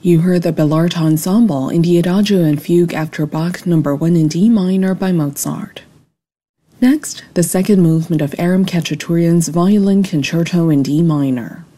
You heard the Bellaert Ensemble in the Adagio and Fugue after Bach No. 1 in D minor by Mozart. Next, the second movement of Aram Khachaturian's Violin Concerto in D minor.